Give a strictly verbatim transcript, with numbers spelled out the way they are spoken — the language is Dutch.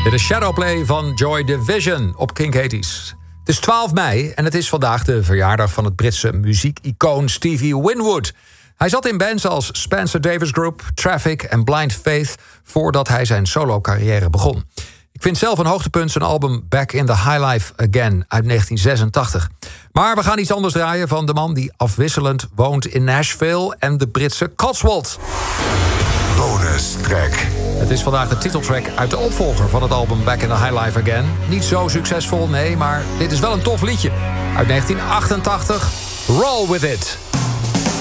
Dit is Shadowplay van Joy Division op Kink eighties. Het is twaalf mei en het is vandaag de verjaardag van het Britse muziekicoon Stevie Winwood. Hij zat in bands als Spencer Davis Group, Traffic en Blind Faith voordat hij zijn solo-carrière begon. Ik vind zelf een hoogtepunt zijn album Back in the High Life Again uit negentien zesentachtig. Maar we gaan iets anders draaien van de man die afwisselend woont in Nashville en de Britse Cotswold. Bonus track. Het is vandaag de titeltrack uit de opvolger van het album Back in the High Life Again. Niet zo succesvol, nee, maar dit is wel een tof liedje. Uit negentien achtentachtig, Roll With It.